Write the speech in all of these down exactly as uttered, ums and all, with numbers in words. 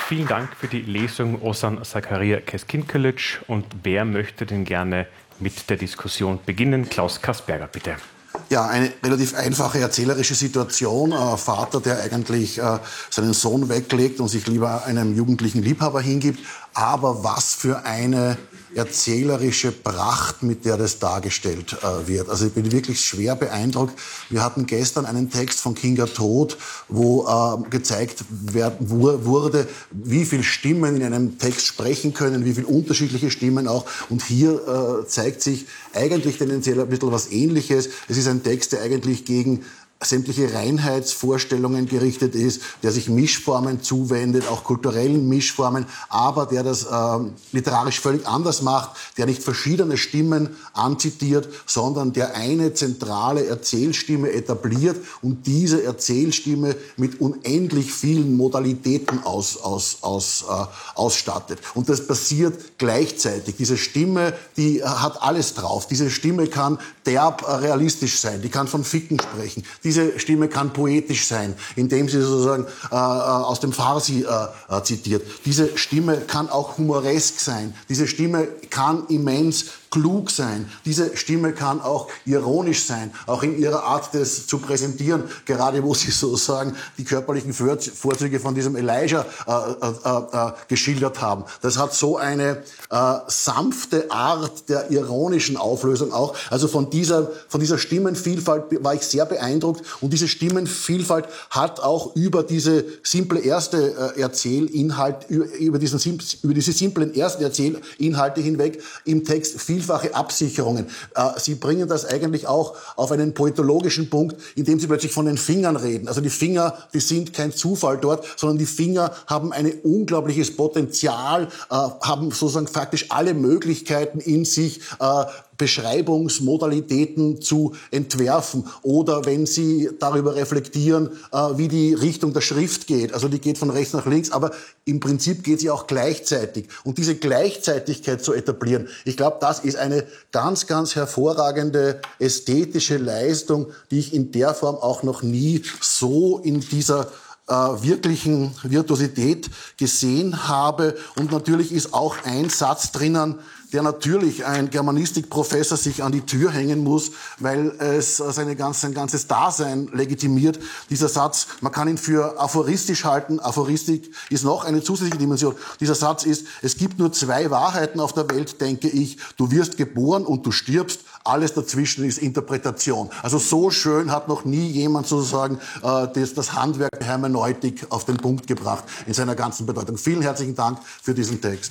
Vielen Dank für die Lesung, Ozan Zakaria Keskinkelic. Und wer möchte denn gerne mit der Diskussion beginnen? Klaus Kasperger, bitte. Ja, eine relativ einfache erzählerische Situation. Ein Vater, der eigentlich äh, seinen Sohn weglegt und sich lieber einem jugendlichen Liebhaber hingibt. Aber was für eine erzählerische Pracht, mit der das dargestellt äh, wird. Also ich bin wirklich schwer beeindruckt. Wir hatten gestern einen Text von Kinga Todt, wo äh, gezeigt werden, wo, wurde, wie viele Stimmen in einem Text sprechen können, wie viele unterschiedliche Stimmen auch. Und hier äh, zeigt sich eigentlich tendenziell ein bisschen was Ähnliches. Es ist ein Text, der eigentlich gegen sämtliche Reinheitsvorstellungen gerichtet ist, der sich Mischformen zuwendet, auch kulturellen Mischformen, aber der das äh, literarisch völlig anders macht, der nicht verschiedene Stimmen anzitiert, sondern der eine zentrale Erzählstimme etabliert und diese Erzählstimme mit unendlich vielen Modalitäten aus, aus, aus, äh, ausstattet. Und das passiert gleichzeitig. Diese Stimme, die hat alles drauf. Diese Stimme kann derb äh, realistisch sein, die kann von Ficken sprechen. Die Diese Stimme kann poetisch sein, indem sie sozusagen äh, aus dem Farsi äh, zitiert. Diese Stimme kann auch humoresk sein. Diese Stimme kann immens klug sein. Diese Stimme kann auch ironisch sein, auch in ihrer Art, das zu präsentieren, gerade wo sie sozusagen die körperlichen Vorzüge von diesem Elijah äh, äh, äh, geschildert haben. Das hat so eine äh, sanfte Art der ironischen Auflösung auch. Also von dieser, von dieser Stimmenvielfalt war ich sehr beeindruckt und diese Stimmenvielfalt hat auch über diese simple erste äh, Erzählinhalt, über, über, diesen, über diese simplen ersten Erzählinhalte hinweg im Text viel vielfache Absicherungen. Sie bringen das eigentlich auch auf einen poetologischen Punkt, indem Sie plötzlich von den Fingern reden. Also die Finger, die sind kein Zufall dort, sondern die Finger haben ein unglaubliches Potenzial, haben sozusagen faktisch alle Möglichkeiten in sich, Beschreibungsmodalitäten zu entwerfen oder wenn Sie darüber reflektieren, äh, wie die Richtung der Schrift geht. Also die geht von rechts nach links, aber im Prinzip geht sie auch gleichzeitig. Und diese Gleichzeitigkeit zu etablieren, ich glaube, das ist eine ganz, ganz hervorragende ästhetische Leistung, die ich in der Form auch noch nie so in dieser äh, wirklichen Virtuosität gesehen habe. Und natürlich ist auch ein Satz drinnen, der natürlich ein Germanistikprofessor sich an die Tür hängen muss, weil es seine ganze, sein ganzes Dasein legitimiert. Dieser Satz, man kann ihn für aphoristisch halten. Aphoristik ist noch eine zusätzliche Dimension. Dieser Satz ist, es gibt nur zwei Wahrheiten auf der Welt, denke ich. Du wirst geboren und du stirbst. Alles dazwischen ist Interpretation. Also so schön hat noch nie jemand sozusagen äh, das, das Handwerk der Hermeneutik auf den Punkt gebracht in seiner ganzen Bedeutung. Vielen herzlichen Dank für diesen Text.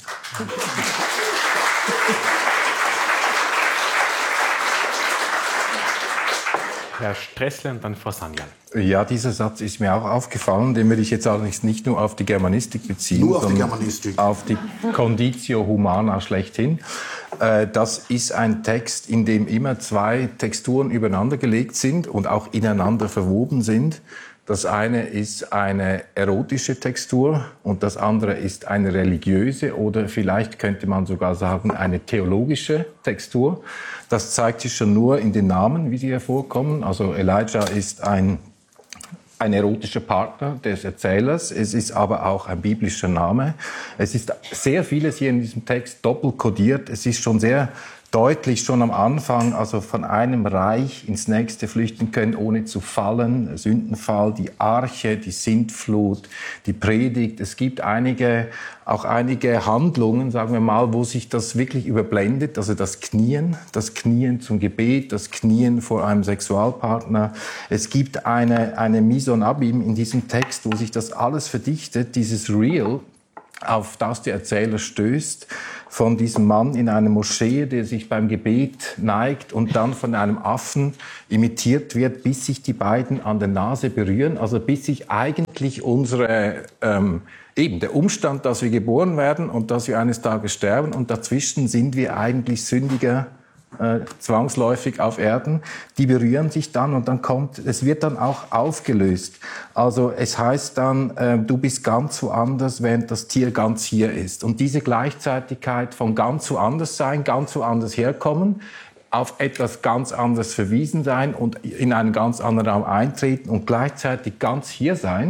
Herr Stressler und dann Frau Sanyal. Ja, dieser Satz ist mir auch aufgefallen. Den würde ich jetzt allerdings nicht nur auf die Germanistik beziehen, nur auf sondern die Germanistik. auf die Conditio Humana schlechthin. Das ist ein Text, in dem immer zwei Texturen übereinander gelegt sind und auch ineinander verwoben sind. Das eine ist eine erotische Textur und das andere ist eine religiöse oder vielleicht könnte man sogar sagen eine theologische Textur. Das zeigt sich schon nur in den Namen, wie sie hervorkommen. Also Elijah ist ein, ein erotischer Partner des Erzählers. Es ist aber auch ein biblischer Name. Es ist sehr vieles hier in diesem Text doppelt kodiert. Es ist schon sehr deutlich schon am Anfang, also von einem Reich ins nächste flüchten können, ohne zu fallen. Sündenfall, die Arche, die Sintflut, die Predigt. Es gibt einige, auch einige Handlungen, sagen wir mal, wo sich das wirklich überblendet. Also das Knien, das Knien zum Gebet, das Knien vor einem Sexualpartner. Es gibt eine, eine Mise en abîme in diesem Text, wo sich das alles verdichtet, dieses Real, auf das der Erzähler stößt, von diesem Mann in einer Moschee, der sich beim Gebet neigt und dann von einem Affen imitiert wird, bis sich die beiden an der Nase berühren, also bis sich eigentlich unsere, ähm, eben der Umstand, dass wir geboren werden und dass wir eines Tages sterben und dazwischen sind wir eigentlich sündiger, Äh, zwangsläufig auf Erden, die berühren sich dann und dann kommt, es wird dann auch aufgelöst. Also es heißt dann, äh, du bist ganz woanders, während das Tier ganz hier ist. Und diese Gleichzeitigkeit von ganz woanders sein, ganz woanders herkommen, auf etwas ganz anderes verwiesen sein und in einen ganz anderen Raum eintreten und gleichzeitig ganz hier sein,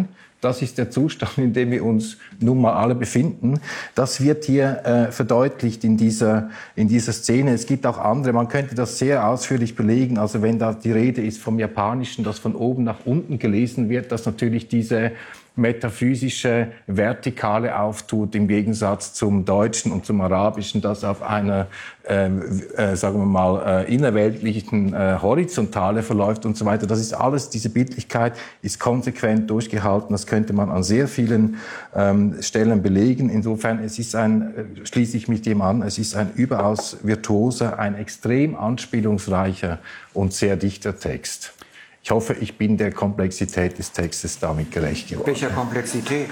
das ist der Zustand, in dem wir uns nun mal alle befinden. Das wird hier äh, verdeutlicht in dieser, in dieser Szene. Es gibt auch andere, man könnte das sehr ausführlich belegen. Also wenn da die Rede ist vom Japanischen, das von oben nach unten gelesen wird, dass natürlich diese metaphysische Vertikale auftut, im Gegensatz zum Deutschen und zum Arabischen, das auf einer, äh, äh, sagen wir mal, äh, innerweltlichen äh, Horizontale verläuft und so weiter. Das ist alles, diese Bildlichkeit ist konsequent durchgehalten. Das könnte man an sehr vielen ähm, Stellen belegen. Insofern, es ist ein, äh, schließe ich mich dem an, es ist ein überaus virtuoser, ein extrem anspielungsreicher und sehr dichter Text. Ich hoffe, ich bin der Komplexität des Textes damit gerecht geworden. Welcher Komplexität?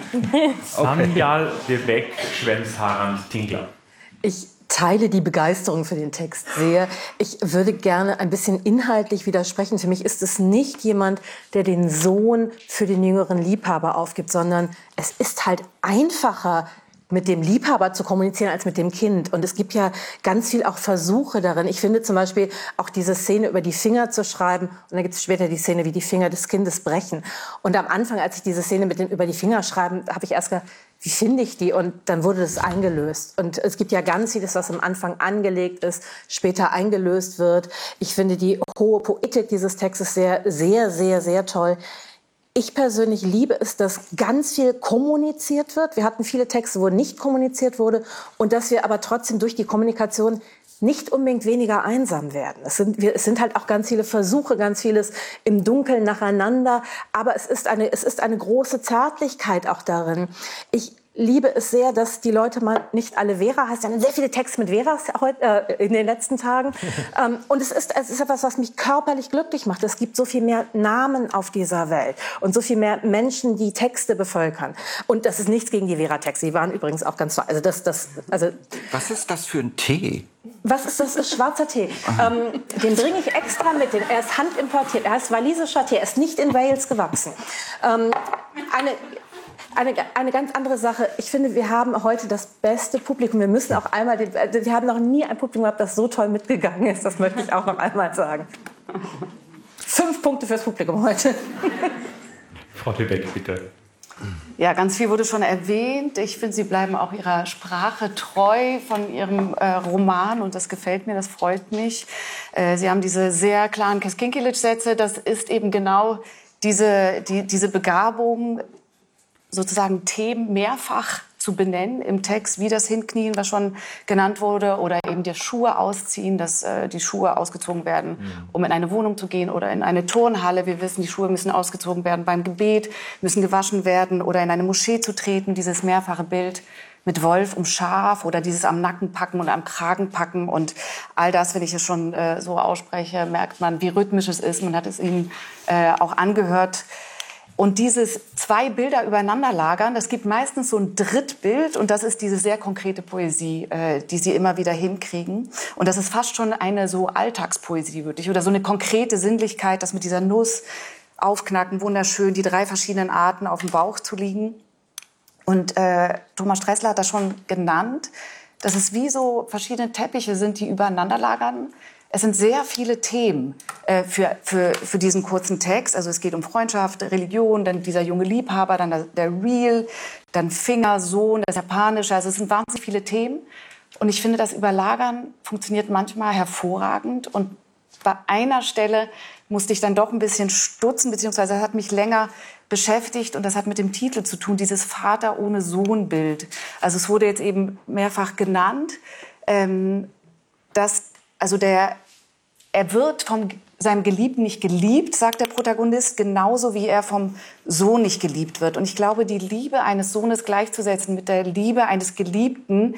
Samjal Debek, Schwenzharand, Tingler. Ich teile die Begeisterung für den Text sehr. Ich würde gerne ein bisschen inhaltlich widersprechen. Für mich ist es nicht jemand, der den Sohn für den jüngeren Liebhaber aufgibt, sondern es ist halt einfacher, mit dem Liebhaber zu kommunizieren als mit dem Kind. Und es gibt ja ganz viel auch Versuche darin. Ich finde zum Beispiel auch diese Szene über die Finger zu schreiben. Und dann gibt es später die Szene, wie die Finger des Kindes brechen. Und am Anfang, als ich diese Szene mit dem über die Finger schreiben, habe ich erst gedacht, wie finde ich die? Und dann wurde das eingelöst. Und es gibt ja ganz vieles, was am Anfang angelegt ist, später eingelöst wird. Ich finde die hohe Poetik dieses Textes sehr, sehr, sehr, sehr toll. Ich persönlich liebe es, dass ganz viel kommuniziert wird. Wir hatten viele Texte, wo nicht kommuniziert wurde und dass wir aber trotzdem durch die Kommunikation nicht unbedingt weniger einsam werden. Es sind, wir, es sind halt auch ganz viele Versuche, ganz vieles im Dunkeln nacheinander. Aber es ist eine, es ist eine große Zärtlichkeit auch darin. Ich liebe es sehr, dass die Leute mal nicht alle Vera heißt. Wir haben sehr viele Texte mit Veras heute, äh, in den letzten Tagen. ähm, und es ist, es ist etwas, was mich körperlich glücklich macht. Es gibt so viel mehr Namen auf dieser Welt und so viel mehr Menschen, die Texte bevölkern. Und das ist nichts gegen die Vera-Texte. Die waren übrigens auch ganz toll. Also das, das, also Was ist das für ein Tee? Was ist das? Das ist schwarzer Tee. Ähm, den bringe ich extra mit. Er ist handimportiert. Er ist walisischer Tee. Er ist nicht in Wales gewachsen. Ähm, eine Eine, eine ganz andere Sache. Ich finde, wir haben heute das beste Publikum. Wir müssen auch einmal, den, wir haben noch nie ein Publikum gehabt, das so toll mitgegangen ist. Das möchte ich auch noch einmal sagen. Fünf Punkte fürs Publikum heute. Frau Debek, bitte. Ja, ganz viel wurde schon erwähnt. Ich finde, Sie bleiben auch Ihrer Sprache treu von Ihrem äh, Roman und das gefällt mir, das freut mich. Äh, Sie haben diese sehr klaren Keskinkelic-Sätze. Das ist eben genau diese, die, diese Begabung, sozusagen Themen mehrfach zu benennen im Text, wie das Hinknien, was schon genannt wurde, oder eben die Schuhe ausziehen, dass äh, die Schuhe ausgezogen werden, mhm. um in eine Wohnung zu gehen oder in eine Turnhalle. Wir wissen, die Schuhe müssen ausgezogen werden beim Gebet, müssen gewaschen werden oder in eine Moschee zu treten. Dieses mehrfache Bild mit Wolf um Schaf oder dieses am Nacken packen und am Kragen packen und all das, wenn ich es schon äh, so ausspreche, merkt man, wie rhythmisch es ist. Man hat es Ihnen äh, auch angehört. Und dieses zwei Bilder übereinander lagern, das gibt meistens so ein Drittbild. Und das ist diese sehr konkrete Poesie, äh, die sie immer wieder hinkriegen. Und das ist fast schon eine so Alltagspoesie, wirklich. Oder so eine konkrete Sinnlichkeit, das mit dieser Nuss aufknacken, wunderschön, die drei verschiedenen Arten auf dem Bauch zu liegen. Und äh, Thomas Stressler hat das schon genannt, dass es wie so verschiedene Teppiche sind, die übereinander lagern. Es sind sehr viele Themen äh, für, für, für diesen kurzen Text. Also es geht um Freundschaft, Religion, dann dieser junge Liebhaber, dann der, der Real, dann Finger, Sohn, das Japanische. Also es sind wahnsinnig viele Themen. Und ich finde, das Überlagern funktioniert manchmal hervorragend. Und bei einer Stelle musste ich dann doch ein bisschen stutzen, beziehungsweise das hat mich länger beschäftigt. Und das hat mit dem Titel zu tun, dieses Vater ohne Sohn-Bild. Also es wurde jetzt eben mehrfach genannt, ähm, dass Also der, er wird von seinem Geliebten nicht geliebt, sagt der Protagonist, genauso wie er vom Sohn nicht geliebt wird. Und ich glaube, die Liebe eines Sohnes gleichzusetzen mit der Liebe eines Geliebten,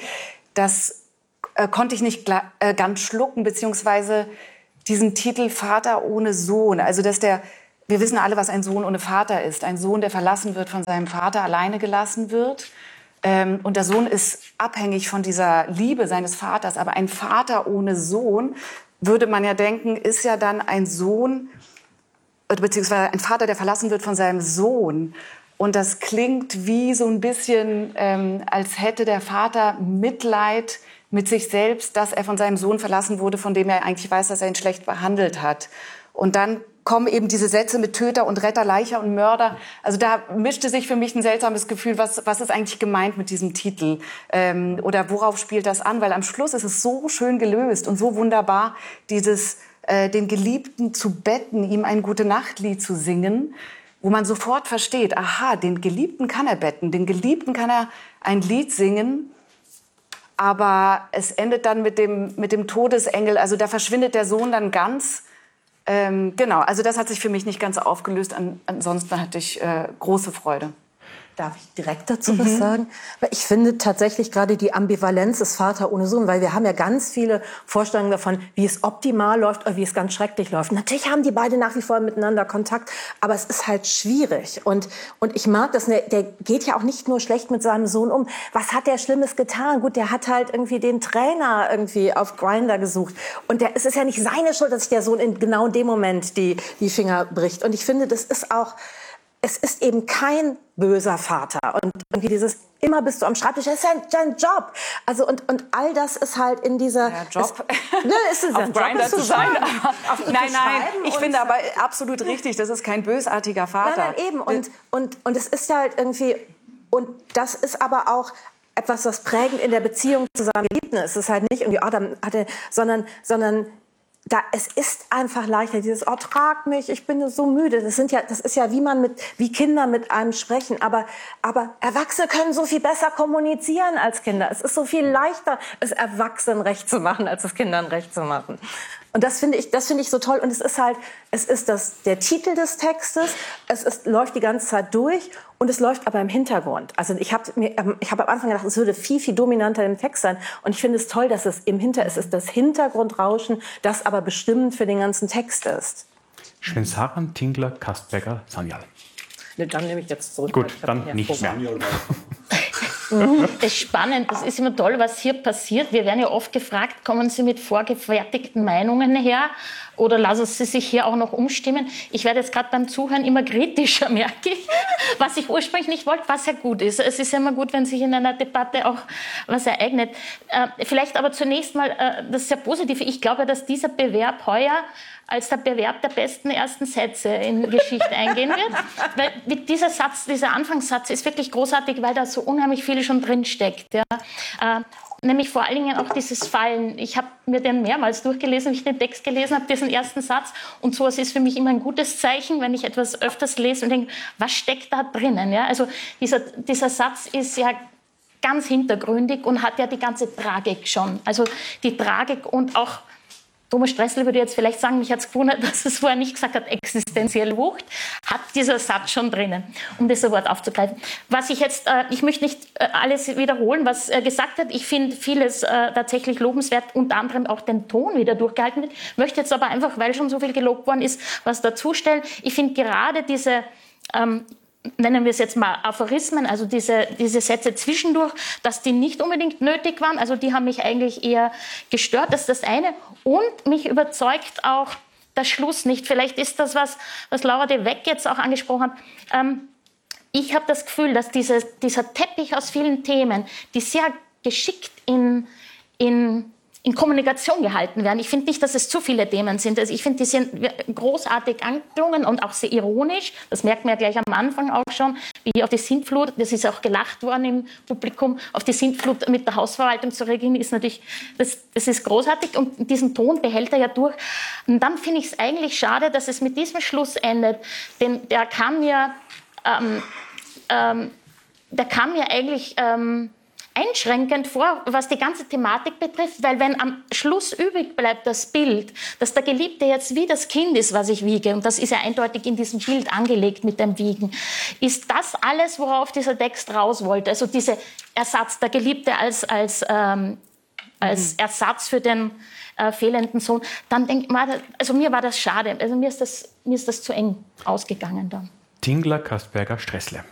das äh, konnte ich nicht äh, ganz schlucken, beziehungsweise diesen Titel Vater ohne Sohn. Also dass der, wir wissen alle, was ein Sohn ohne Vater ist. Ein Sohn, der verlassen wird, von seinem Vater alleine gelassen wird. Ähm, und der Sohn ist abhängig von dieser Liebe seines Vaters. Aber ein Vater ohne Sohn, würde man ja denken, ist ja dann ein Sohn, beziehungsweise ein Vater, der verlassen wird von seinem Sohn. Und das klingt wie so ein bisschen, ähm, als hätte der Vater Mitleid mit sich selbst, dass er von seinem Sohn verlassen wurde, von dem er eigentlich weiß, dass er ihn schlecht behandelt hat. Und dann kommen eben diese Sätze mit Töter und Retter, Leicher und Mörder. Also da mischte sich für mich ein seltsames Gefühl, was, was ist eigentlich gemeint mit diesem Titel? Ähm, oder worauf spielt das an? Weil am Schluss ist es so schön gelöst und so wunderbar, dieses, äh, den Geliebten zu betten, ihm ein Gute-Nacht-Lied zu singen, wo man sofort versteht, aha, den Geliebten kann er betten, den Geliebten kann er ein Lied singen, aber es endet dann mit dem, mit dem Todesengel, also da verschwindet der Sohn dann ganz. Ähm, genau, also das hat sich für mich nicht ganz aufgelöst. An, ansonsten hatte ich äh, große Freude. Darf ich direkt dazu mhm. was sagen? Weil ich finde tatsächlich gerade die Ambivalenz des Vater ohne Sohn, weil wir haben ja ganz viele Vorstellungen davon, wie es optimal läuft oder wie es ganz schrecklich läuft. Natürlich haben die beide nach wie vor miteinander Kontakt, aber es ist halt schwierig. Und, und ich mag das, der, der geht ja auch nicht nur schlecht mit seinem Sohn um. Was hat der Schlimmes getan? Gut, der hat halt irgendwie den Trainer irgendwie auf Grindr gesucht. Und der, es ist ja nicht seine Schuld, dass sich der Sohn in genau in dem Moment die, die Finger bricht. Und ich finde, das ist auch... Es ist eben kein böser Vater. Und irgendwie dieses, immer bist du am Schreibtisch, das ist ja dein Job. Also, und, und all das ist halt in dieser... Ja, Job. Es, ne, ist es auf Grindr zu sein. Auf nein, nein, ich finde aber absolut richtig, das ist kein bösartiger Vater. Nein, nein, eben. Und, und, und es ist halt irgendwie... Und das ist aber auch etwas, was prägend in der Beziehung zu seinem Geliebten ist. Es ist halt nicht irgendwie, oh, dann hat er, sondern... sondern Da, es ist einfach leichter, dieses, oh, trag mich, ich bin so müde. Das sind ja, das ist ja, wie man mit, wie Kinder mit einem sprechen. Aber, aber Erwachsene können so viel besser kommunizieren als Kinder. Es ist so viel leichter, es Erwachsenen recht zu machen, als es Kindern recht zu machen. Und das finde ich, das finde ich so toll. Und es ist halt, es ist das, der Titel des Textes. Es ist, läuft die ganze Zeit durch und es läuft aber im Hintergrund. Also ich habe mir, ich habe am Anfang gedacht, es würde viel, viel dominanter im Text sein. Und ich finde es toll, dass es im Hinter, es ist das Hintergrundrauschen, das aber bestimmend für den ganzen Text ist. Schwensaran, Tingler, Kastberger, Sanyal. Ne, dann nehme ich jetzt zurück. Gut, dann nicht mehr. Das ist spannend, das ist immer toll, was hier passiert. Wir werden ja oft gefragt, kommen Sie mit vorgefertigten Meinungen her oder lassen Sie sich hier auch noch umstimmen? Ich werde jetzt gerade beim Zuhören immer kritischer, merke ich, was ich ursprünglich nicht wollte, was ja gut ist. Es ist ja immer gut, wenn sich in einer Debatte auch was ereignet. Äh, vielleicht aber zunächst mal äh, das sehr Positive. Ich glaube, dass dieser Bewerb heuer als der Bewerb der besten ersten Sätze in Geschichte eingehen wird. Weil dieser Satz, dieser Anfangssatz ist wirklich großartig, weil da so unheimlich viel schon drin steckt. Ja. Äh, nämlich vor allen Dingen auch dieses Fallen. Ich habe mir den mehrmals durchgelesen, wenn ich den Text gelesen habe, diesen ersten Satz. Und sowas ist für mich immer ein gutes Zeichen, wenn ich etwas öfters lese und denke, was steckt da drinnen? Ja. Also dieser, dieser Satz ist ja ganz hintergründig und hat ja die ganze Tragik schon. Also die Tragik und auch Thomas Stressel würde jetzt vielleicht sagen, mich hat es gewundert, dass es vorher nicht gesagt hat, existenzielle Wucht, hat dieser Satz schon drinnen, um das Wort aufzugreifen. Was ich jetzt, äh, ich möchte nicht äh, alles wiederholen, was er gesagt hat. Ich finde vieles äh, tatsächlich lobenswert, unter anderem auch den Ton wieder durchgehalten wird. Möchte jetzt aber einfach, weil schon so viel gelobt worden ist, was dazustellen. Ich finde gerade diese... Ähm, nennen wir es jetzt mal Aphorismen, also diese, diese Sätze zwischendurch, dass die nicht unbedingt nötig waren. Also die haben mich eigentlich eher gestört, das ist das eine. Und mich überzeugt auch der Schluss nicht. Vielleicht ist das, was, was Laura de Weck jetzt auch angesprochen hat. Ähm, ich habe das Gefühl, dass diese, dieser Teppich aus vielen Themen, die sehr geschickt in... in in Kommunikation gehalten werden. Ich finde nicht, dass es zu viele Themen sind. Also ich finde, die sind großartig angeklungen und auch sehr ironisch. Das merkt man ja gleich am Anfang auch schon, wie auf die Sintflut, das ist auch gelacht worden im Publikum, auf die Sintflut mit der Hausverwaltung zu reagieren, ist natürlich, das, das ist großartig und diesen Ton behält er ja durch. Und dann finde ich es eigentlich schade, dass es mit diesem Schluss endet, denn der kam mir, ähm, ähm, der kam mir eigentlich... Ähm, einschränkend vor, was die ganze Thematik betrifft, weil wenn am Schluss übrig bleibt das Bild, dass der Geliebte jetzt wie das Kind ist, was ich wiege, und das ist ja eindeutig in diesem Bild angelegt mit dem Wiegen, ist das alles, worauf dieser Text raus wollte, also dieser Ersatz, der Geliebte als, als, ähm, als Ersatz für den äh, fehlenden Sohn, dann denke ich, also mir war das schade, also mir ist das, mir ist das zu eng ausgegangen dann. Tingler, Kastberger, Stressle.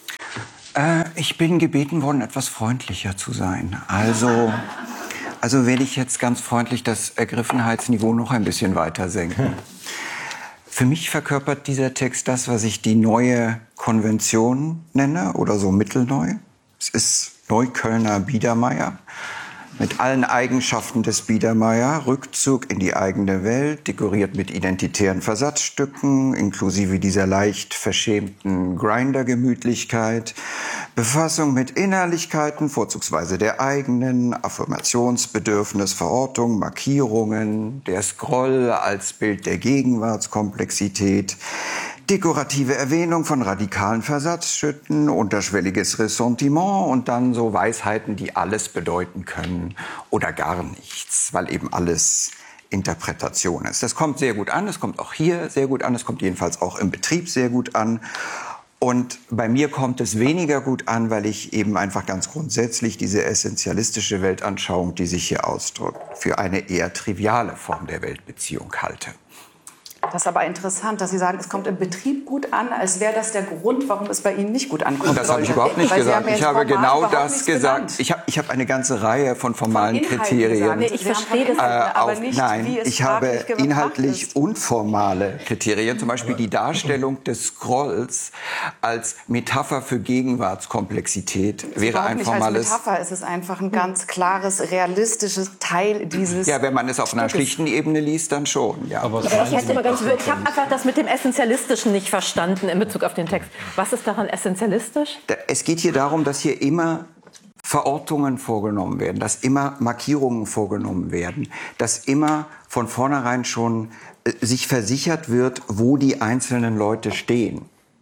Ich bin gebeten worden, etwas freundlicher zu sein. Also, also werde ich jetzt ganz freundlich das Ergriffenheitsniveau noch ein bisschen weiter senken. Für mich verkörpert dieser Text das, was ich die neue Konvention nenne, oder so mittelneu. Es ist Neuköllner Biedermeier. Mit allen Eigenschaften des Biedermeier, Rückzug in die eigene Welt, dekoriert mit identitären Versatzstücken, inklusive dieser leicht verschämten Grinder-Gemütlichkeit, Befassung mit Innerlichkeiten, vorzugsweise der eigenen, Affirmationsbedürfnis, Verortung, Markierungen, der Scroll als Bild der Gegenwartskomplexität, dekorative Erwähnung von radikalen Versatzstücken, unterschwelliges Ressentiment und dann so Weisheiten, die alles bedeuten können oder gar nichts, weil eben alles Interpretation ist. Das kommt sehr gut an, das kommt auch hier sehr gut an, es kommt jedenfalls auch im Betrieb sehr gut an. Und bei mir kommt es weniger gut an, weil ich eben einfach ganz grundsätzlich diese essentialistische Weltanschauung, die sich hier ausdrückt, für eine eher triviale Form der Weltbeziehung halte. Das ist aber interessant, dass Sie sagen, es kommt im Betrieb gut an, als wäre das der Grund, warum es bei Ihnen nicht gut ankommt. Das habe ich überhaupt nicht Weil gesagt. Ich habe genau das gesagt. Genannt. Ich habe, ich habe eine ganze Reihe von formalen von Kriterien. Nee, ich verstehe das, äh, aber auf, nicht, nein, wie es ich habe inhaltlich ist. unformale Kriterien. Zum Beispiel die Darstellung des Scrolls als Metapher für Gegenwartskomplexität wäre ein formales. Als Metapher ist es einfach ein ganz klares, realistisches Teil dieses. Ja, wenn man es auf einer schlichten Ebene liest, dann schon. Ja. Aber ich hätte mal ganz, ich habe einfach das mit dem Essentialistischen nicht verstanden in Bezug auf den Text. Was ist daran essentialistisch? Es geht hier darum, dass hier immer Verortungen vorgenommen werden, dass immer Markierungen vorgenommen werden, dass immer von vornherein schon äh, sich versichert wird, wo die einzelnen Leute stehen.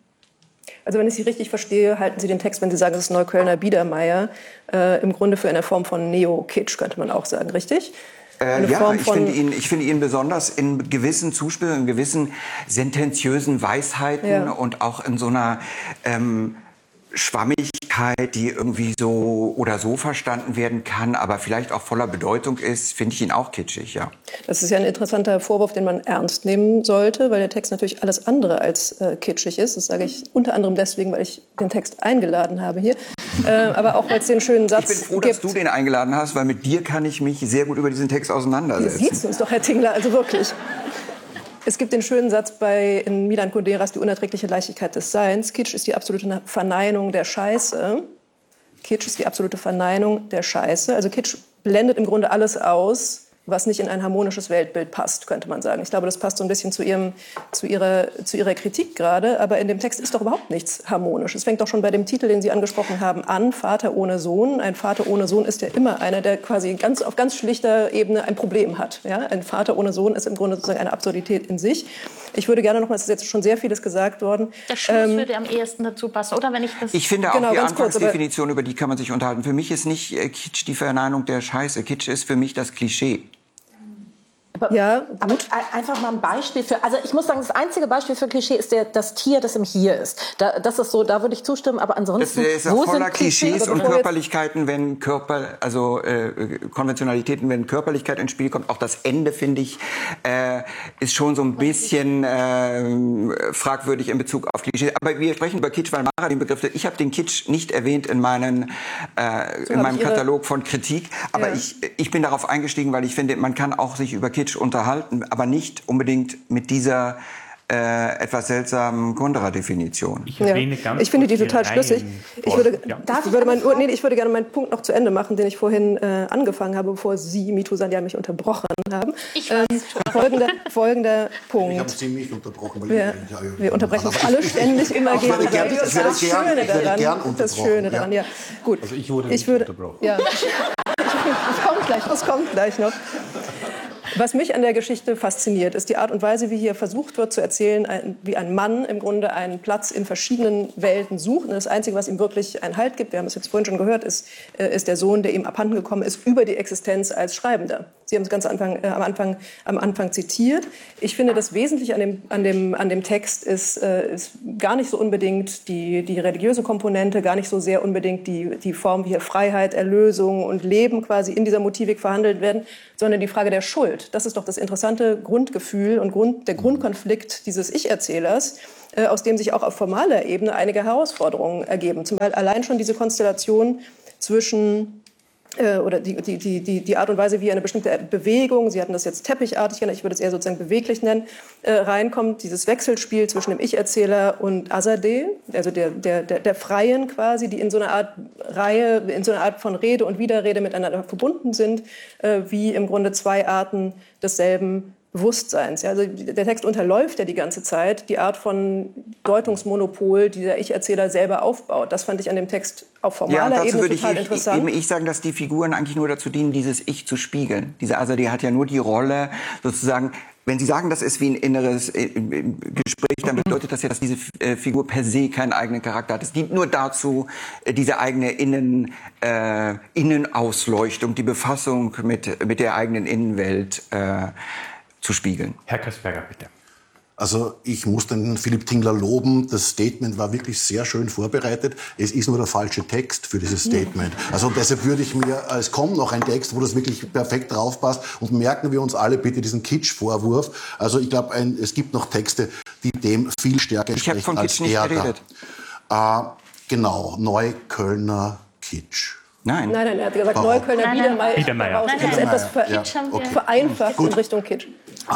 Also wenn ich Sie richtig verstehe, halten Sie den Text, wenn Sie sagen, es ist Neuköllner Biedermeier, äh, im Grunde für eine Form von Neo-Kitsch, könnte man auch sagen, richtig? Äh, ja, ich finde ihn, ich finde ihn besonders in gewissen Zuspielungen, in gewissen sentenziösen Weisheiten ja. und auch in so einer ähm, Schwammigkeit, die irgendwie so oder so verstanden werden kann, aber vielleicht auch voller Bedeutung ist, finde ich ihn auch kitschig, ja. Das ist ja ein interessanter Vorwurf, den man ernst nehmen sollte, weil der Text natürlich alles andere als äh, kitschig ist. Das sage ich unter anderem deswegen, weil ich den Text eingeladen habe hier, äh, aber auch weil es den schönen Satz gibt. Ich bin froh, dass du den eingeladen hast, weil mit dir kann ich mich sehr gut über diesen Text auseinandersetzen. Hier siehst du uns doch, Herr Tingler, also wirklich. Es gibt den schönen Satz bei in Milan Kunderas, die unerträgliche Leichtigkeit des Seins. Kitsch ist die absolute Verneinung der Scheiße. Kitsch ist die absolute Verneinung der Scheiße. Also Kitsch blendet im Grunde alles aus, was nicht in ein harmonisches Weltbild passt, könnte man sagen. Ich glaube, das passt so ein bisschen zu, ihrem, zu, ihrer, zu ihrer Kritik gerade. Aber in dem Text ist doch überhaupt nichts harmonisch. Es fängt doch schon bei dem Titel, den Sie angesprochen haben, an, Vater ohne Sohn. Ein Vater ohne Sohn ist ja immer einer, der quasi ganz, auf ganz schlichter Ebene ein Problem hat. Ja? Ein Vater ohne Sohn ist im Grunde sozusagen eine Absurdität in sich. Ich würde gerne noch mal, es ist jetzt schon sehr vieles gesagt worden. Der Schluss ähm, würde am ehesten dazu passen, oder? Wenn ich das ich finde auch genau, die kurz, Anfangsdefinition, über die kann man sich unterhalten. Für mich ist nicht äh, Kitsch die Verneinung der Scheiße. Kitsch ist für mich das Klischee. Aber, ja, aber einfach mal ein Beispiel für, also ich muss sagen, das einzige Beispiel für Klischee ist der, das Tier, das im Hier ist. Da, das ist so, da würde ich zustimmen, aber ansonsten... Es ist ja voller Klischees und Körperlichkeiten, wenn Körper, also äh, Konventionalitäten, wenn Körperlichkeit ins Spiel kommt. Auch das Ende, finde ich, äh, ist schon so ein bisschen äh, fragwürdig in Bezug auf Klischees. Aber wir sprechen über Kitsch, weil Mara den Begriff, ich habe den Kitsch nicht erwähnt in, meinen, äh, so in meinem Katalog von Kritik, aber ja. ich, ich bin darauf eingestiegen, weil ich finde, man kann auch sich über Kitsch unterhalten, aber nicht unbedingt mit dieser äh, etwas seltsamen Kontra-Definition. Ich, ja. ich finde die total schlüssig. Ich würde, ja. ich, würde mein, nee, ich würde gerne meinen Punkt noch zu Ende machen, den ich vorhin äh, angefangen habe, bevor Sie, Mitu Sandia, mich unterbrochen haben. Ich weiß ähm, folgender, folgender Punkt. Ich habe Sie mich unterbrochen. Weil wir, ich, ja, ja, wir unterbrechen uns alle ständig immer gegenseitig. Das ist das Schöne daran. Das Schöne daran, ja. Gut. Also ich wurde nicht ich würde, unterbrochen. Ja. Das kommt gleich, das kommt gleich noch. Was mich an der Geschichte fasziniert, ist die Art und Weise, wie hier versucht wird zu erzählen, wie ein Mann im Grunde einen Platz in verschiedenen Welten sucht. Und das Einzige, was ihm wirklich einen Halt gibt, wir haben es jetzt vorhin schon gehört, ist, ist der Sohn, der ihm abhanden gekommen ist, über die Existenz als Schreibender. Sie haben es ganz am Anfang, äh, am Anfang, am Anfang zitiert. Ich finde, das Wesentliche an dem, an dem, an dem Text ist, äh, ist gar nicht so unbedingt die, die religiöse Komponente, gar nicht so sehr unbedingt die, die Form, wie hier Freiheit, Erlösung und Leben quasi in dieser Motivik verhandelt werden, sondern die Frage der Schuld. Das ist doch das interessante Grundgefühl und Grund, der Grundkonflikt dieses Ich-Erzählers, äh, aus dem sich auch auf formaler Ebene einige Herausforderungen ergeben. Zum Beispiel allein schon diese Konstellation zwischen äh, oder die, die, die, die Art und Weise, wie eine bestimmte Bewegung, Sie hatten das jetzt teppichartig genannt, ich würde es eher sozusagen beweglich nennen, äh, reinkommt, dieses Wechselspiel zwischen dem Ich-Erzähler und Azadeh, also der, der, der, der Freien quasi, die in so einer Art Reihe, in so einer Art von Rede und Widerrede miteinander verbunden sind, äh, wie im Grunde zwei Arten desselben Bewusstseins. Ja, also der Text unterläuft ja die ganze Zeit die Art von Deutungsmonopol, die der Ich-Erzähler selber aufbaut. Das fand ich an dem Text auf formaler ja, Ebene würde total ich, interessant. Eben ich sagen, dass die Figuren eigentlich nur dazu dienen, dieses Ich zu spiegeln. Diese Azadeh hat ja nur die Rolle, sozusagen, wenn Sie sagen, das ist wie ein inneres äh, Gespräch, dann bedeutet das ja, dass diese äh, Figur per se keinen eigenen Charakter hat. Es dient nur dazu, äh, diese eigene Innen, äh, Innenausleuchtung, die Befassung mit, mit der eigenen Innenwelt äh, zu spiegeln. Herr Kasperger, bitte. Also ich muss den Philipp Tingler loben. Das Statement war wirklich sehr schön vorbereitet. Es ist nur der falsche Text für dieses Statement. Also deshalb würde ich mir, es kommt noch ein Text, wo das wirklich perfekt draufpasst. Und merken wir uns alle bitte diesen Kitsch-Vorwurf. Also ich glaube, es gibt noch Texte, die dem viel stärker entsprechen ich von als Kitsch nicht er geredet. da. Äh, genau, Neuköllner Kitsch. Nein. Nein, nein, er hat gesagt, Neuköllner Biedermeier. Biedermeier. Ich habe es etwas ver Ja, okay. vereinfacht Gut. in Richtung Kitsch.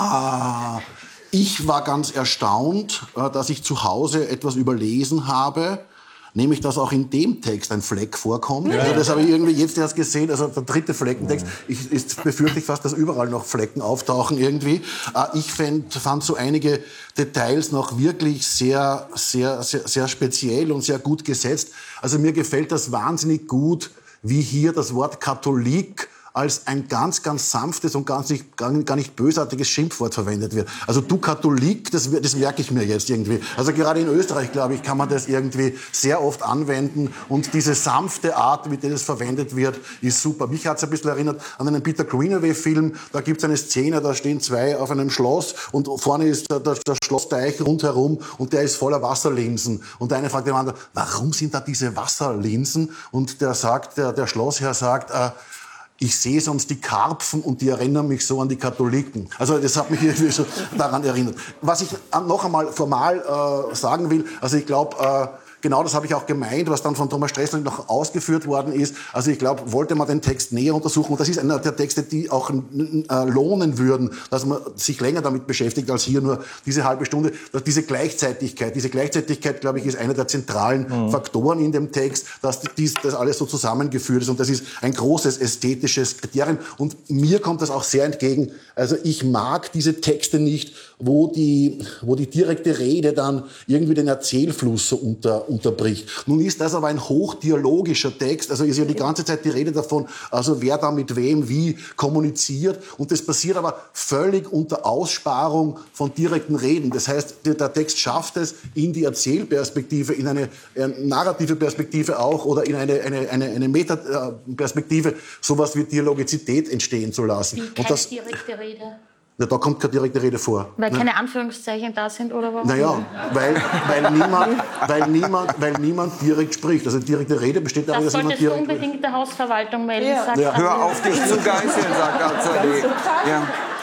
Ah, ich war ganz erstaunt, äh, dass ich zu Hause etwas überlesen habe, nämlich, dass auch in dem Text ein Fleck vorkommt. Ja. Also das habe ich irgendwie jetzt erst gesehen, also der dritte Fleckentext. Ich, ist, befürchte ich fast, dass überall noch Flecken auftauchen irgendwie. Äh, ich fand, fand so einige Details noch wirklich sehr, sehr, sehr, sehr speziell und sehr gut gesetzt. Also mir gefällt das wahnsinnig gut, wie hier das Wort Katholik als ein ganz, ganz sanftes und ganz nicht, gar nicht bösartiges Schimpfwort verwendet wird. Also du Katholik, das, das merke ich mir jetzt irgendwie. Also gerade in Österreich, glaube ich, kann man das irgendwie sehr oft anwenden. Und diese sanfte Art, mit der es verwendet wird, ist super. Mich hat es ein bisschen erinnert an einen Peter Greenaway-Film. Da gibt es eine Szene, da stehen zwei auf einem Schloss und vorne ist der, der, der Schlossteich rundherum und der ist voller Wasserlinsen. Und der eine fragt den anderen, warum sind da diese Wasserlinsen? Und der sagt, der, der Schlossherr sagt, äh, ich sehe sonst die Karpfen und die erinnern mich so an die Katholiken. Also das hat mich irgendwie so daran erinnert. Was ich noch einmal formal äh, sagen will, also ich glaube, äh, genau das habe ich auch gemeint, was dann von Thomas Stressler noch ausgeführt worden ist. Also ich glaube, wollte man den Text näher untersuchen, und das ist einer der Texte, die auch äh, lohnen würden, dass man sich länger damit beschäftigt, als hier nur diese halbe Stunde. Dass diese Gleichzeitigkeit, diese Gleichzeitigkeit, glaube ich, ist einer der zentralen mhm. Faktoren in dem Text, dass dies, das alles so zusammengeführt ist. Und das ist ein großes ästhetisches Kriterium. Und mir kommt das auch sehr entgegen. Also ich mag diese Texte nicht, wo die, wo die direkte Rede dann irgendwie den Erzählfluss so unter unterbricht. Nun ist das aber ein hochdialogischer Text, also ist ja die ganze Zeit die Rede davon, also wer da mit wem wie kommuniziert, und das passiert aber völlig unter Aussparung von direkten Reden. Das heißt, der Text schafft es in die Erzählperspektive, in eine äh, narrative Perspektive auch oder in eine, eine, eine, eine Metaperspektive sowas wie Dialogizität entstehen zu lassen. Wie keine und das, direkte Rede? Ja, da kommt keine direkte Rede vor. Weil ne? keine Anführungszeichen da sind, oder warum? Naja, weil, weil, niemand, weil, niemand, weil niemand direkt spricht. Also direkte Rede besteht darin, Das dass jemand solltest du direkt... unbedingt der Hausverwaltung melden, Ja. sagt Ja. Frau Hör auf, dich zu geißeln, sagt Azadeh. Ja.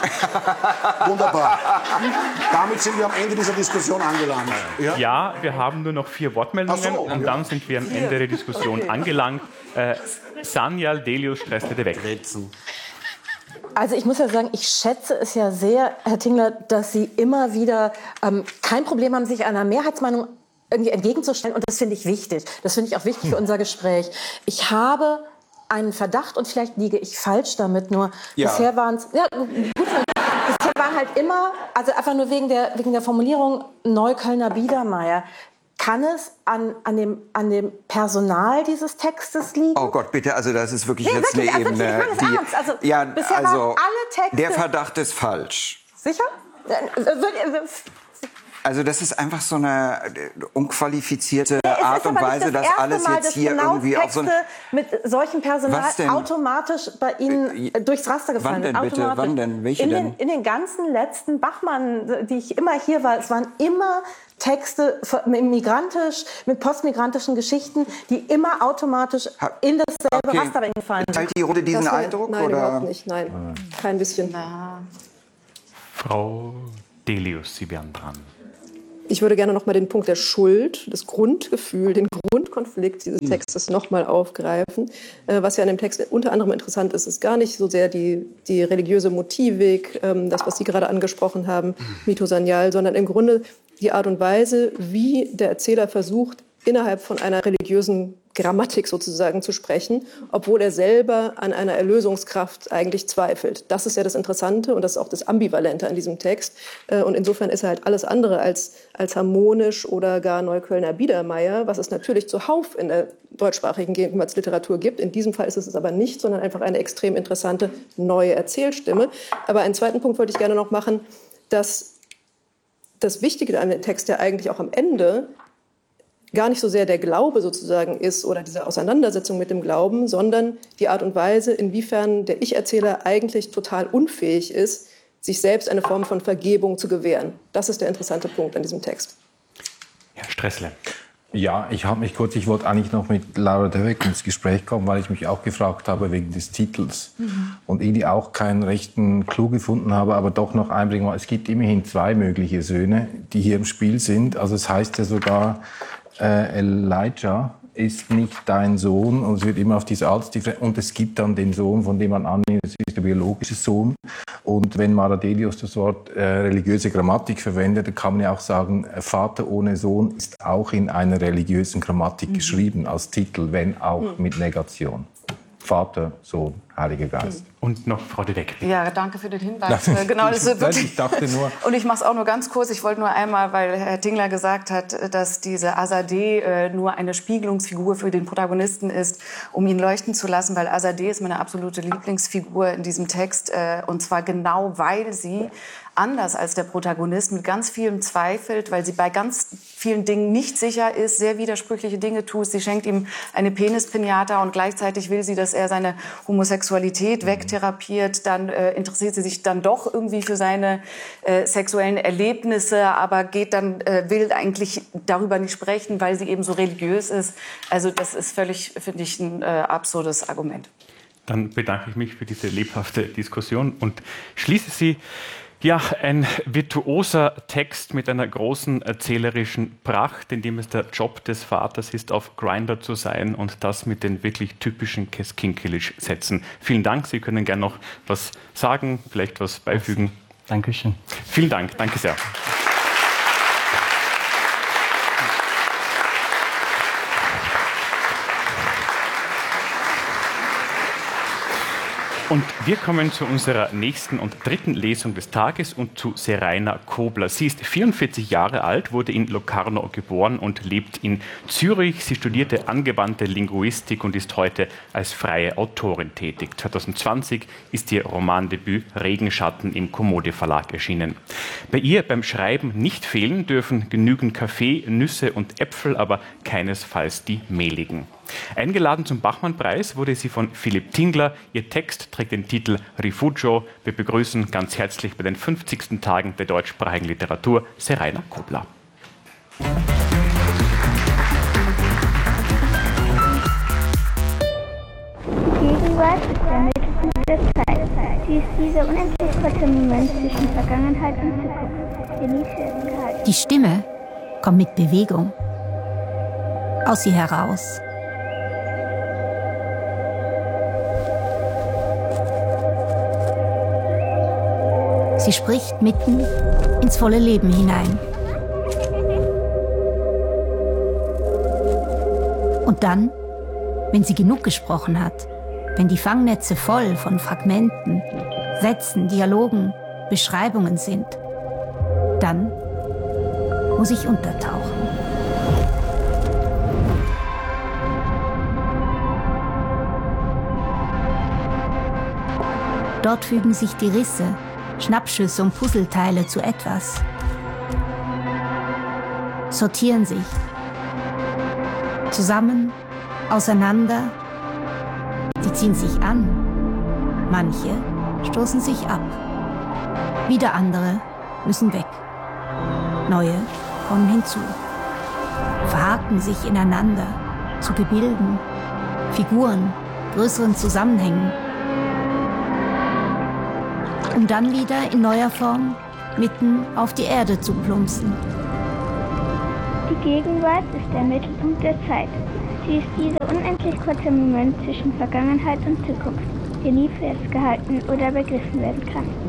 Wunderbar. Damit sind wir am Ende dieser Diskussion angelangt. Ja? Ja, wir haben nur noch vier Wortmeldungen Ach so, und ja. dann sind wir am Ende der Diskussion Okay. angelangt. Äh, Sanjal Delius stresst bitte weg. Also ich muss ja sagen, ich schätze es ja sehr, Herr Tingler, dass Sie immer wieder ähm, kein Problem haben, sich einer Mehrheitsmeinung irgendwie entgegenzustellen. Und das finde ich wichtig. Das finde ich auch wichtig für unser Gespräch. Ich habe einen Verdacht, und vielleicht liege ich falsch damit, nur Ja. bisher waren es... Ja, gut, bisher waren halt immer, also einfach nur wegen der, wegen der Formulierung Neuköllner Biedermeier. Kann es an, an, dem, an dem Personal dieses Textes liegen? Oh Gott, bitte, also das ist wirklich Nee, jetzt wirklich, eine also wirklich, Ebene, ich meine es ernst. Also, ja, bisher also waren alle Texte- der Verdacht ist falsch. Sicher? Äh, äh, Also das ist einfach so eine äh, unqualifizierte Es Art ist und aber nicht Weise, das dass erste alles Mal, jetzt dass hier genau irgendwie auf so ein... Texte mit solchem Personal Was denn? automatisch bei Ihnen Äh, durchs Raster gefallen wann denn sind. bitte? Automatisch. Wann denn? Welche in denn? Den, in den ganzen letzten Bachmann, die ich immer hier war, es waren immer Texte mit migrantisch, mit postmigrantischen Geschichten, die immer automatisch Ha- in dasselbe Okay. Raster bei Ihnen gefallen sind. Teilt die Runde diesen Das war- Eindruck? Nein, oder? überhaupt nicht. Nein, kein bisschen. Frau Delius, Sie wären dran. Ich würde gerne noch mal den Punkt der Schuld, das Grundgefühl, den Grundkonflikt dieses Textes noch mal aufgreifen. Äh, was ja in dem Text unter anderem interessant ist, ist gar nicht so sehr die, die religiöse Motivik, ähm, das, was Sie gerade angesprochen haben, Mito Sanyal, sondern im Grunde die Art und Weise, wie der Erzähler versucht, innerhalb von einer religiösen Grammatik sozusagen zu sprechen, obwohl er selber an einer Erlösungskraft eigentlich zweifelt. Das ist ja das Interessante und das ist auch das Ambivalente an diesem Text. Und insofern ist er halt alles andere als, als harmonisch oder gar Neuköllner Biedermeier, was es natürlich zuhauf in der deutschsprachigen Gegenwartsliteratur gibt. In diesem Fall ist es aber nicht, sondern einfach eine extrem interessante neue Erzählstimme. Aber einen zweiten Punkt wollte ich gerne noch machen, dass das Wichtige an dem Text ja eigentlich auch am Ende gar nicht so sehr der Glaube sozusagen ist oder diese Auseinandersetzung mit dem Glauben, sondern die Art und Weise, inwiefern der Ich-Erzähler eigentlich total unfähig ist, sich selbst eine Form von Vergebung zu gewähren. Das ist der interessante Punkt an diesem Text. Herr Stressle. Ja, ich habe mich kurz, ich wollte eigentlich noch mit Laura Döweg ins Gespräch kommen, weil ich mich auch gefragt habe wegen des Titels mhm. und irgendwie auch keinen rechten Clou gefunden habe, aber doch noch einbringen. Es gibt immerhin zwei mögliche Söhne, die hier im Spiel sind. Also es heißt ja sogar, äh, Elijah ist nicht dein Sohn und es wird immer auf diese Altersdifferenz und es gibt dann den Sohn, von dem man annimmt, es ist der biologische Sohn. Und wenn Maradelius das Wort äh, religiöse Grammatik verwendet, dann kann man ja auch sagen, Vater ohne Sohn ist auch in einer religiösen Grammatik mhm. geschrieben als Titel, wenn auch mhm. mit Negation. Vater, Sohn, Heiliger Geist. Und noch Frau de Weck. Ja, danke für den Hinweis. Genau, das ist wirklich, ich dachte nur. Und ich mache es auch nur ganz kurz. Ich wollte nur einmal, weil Herr Tingler gesagt hat, dass diese Azadeh äh, nur eine Spiegelungsfigur für den Protagonisten ist, um ihn leuchten zu lassen, weil Azadeh ist meine absolute Lieblingsfigur in diesem Text. Äh, und zwar genau, weil sie anders als der Protagonist mit ganz vielem zweifelt, weil sie bei ganz vielen Dingen nicht sicher ist, sehr widersprüchliche Dinge tut. Sie schenkt ihm eine Penispinata und gleichzeitig will sie, dass er seine Homosexualität wegtherapiert. Dann äh, interessiert sie sich dann doch irgendwie für seine äh, sexuellen Erlebnisse, aber geht dann, äh, will eigentlich darüber nicht sprechen, weil sie eben so religiös ist. Also das ist völlig, finde ich, ein äh, absurdes Argument. Dann bedanke ich mich für diese lebhafte Diskussion und schließe sie. Ja, ein virtuoser Text mit einer großen erzählerischen Pracht, in dem es der Job des Vaters ist, auf Grindr zu sein und das mit den wirklich typischen Keskinkelic-Sätzen. Vielen Dank, Sie können gerne noch was sagen, vielleicht was beifügen. Dankeschön. Vielen Dank, danke sehr. Und wir kommen zu unserer nächsten und dritten Lesung des Tages und zu Seraina Kobler. Sie ist vierundvierzig Jahre alt, wurde in Locarno geboren und lebt in Zürich. Sie studierte angewandte Linguistik und ist heute als freie Autorin tätig. zwanzig zwanzig ist ihr Romandebüt Regenschatten im Commode Verlag erschienen. Bei ihr beim Schreiben nicht fehlen dürfen genügend Kaffee, Nüsse und Äpfel, aber keinesfalls die mehligen. Eingeladen zum Bachmann-Preis wurde sie von Philipp Tingler. Ihr Text trägt den Titel Rifugio. Wir begrüßen ganz herzlich bei den fünfzigsten Tagen der deutschsprachigen Literatur Seraina Kobler. Die Gegenwart ist der Mittelpunkt der Zeit. Sie ist dieser unendlich kurze Moment zwischen Vergangenheit und Zukunft. Genieße es gehalten. Die Stimme kommt mit Bewegung aus ihr heraus. Sie spricht mitten ins volle Leben hinein. Und dann, wenn sie genug gesprochen hat, wenn die Fangnetze voll von Fragmenten, Sätzen, Dialogen, Beschreibungen sind, dann muss ich untertauchen. Dort fügen sich die Risse, Schnappschüsse und Puzzleteile zu etwas, sortieren sich, zusammen, auseinander, sie ziehen sich an, manche stoßen sich ab, wieder andere müssen weg, neue kommen hinzu, verhaken sich ineinander zu Gebilden, Figuren, größeren Zusammenhängen, um dann wieder in neuer Form mitten auf die Erde zu plumpsen. Die Gegenwart ist der Mittelpunkt der Zeit. Sie ist dieser unendlich kurze Moment zwischen Vergangenheit und Zukunft, der nie festgehalten oder begriffen werden kann.